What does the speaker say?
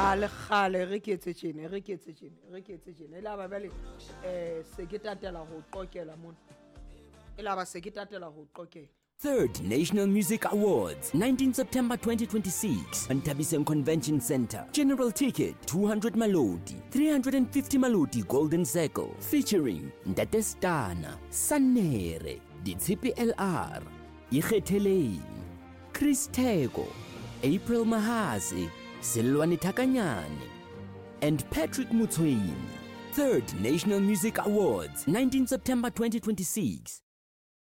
kgale re ke etse tjena e la ba bale se ke tatela ho qoqela mona e la ba se ke tatela ho qoqela. Third National Music Awards, 19 September 2026, Ntabiseng Convention Center. General ticket, 200 Malodi, 350 Malodi Golden Circle, featuring Ntate Stana, Sanere, Ditshipi LR, Ikgetheleng, Chris Tego, April Mahasi, Silwani Takanyane, and Patrick Mutsweni. Third National Music Awards, 19 September 2026.